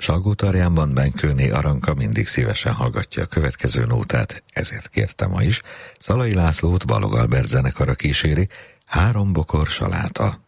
Salgótarjánban Benkőné Aranka mindig szívesen hallgatja a következő nótát, ezért kérte ma is. Szalai Lászlót Balog Albert zenekara kíséri, 3 bokor saláta.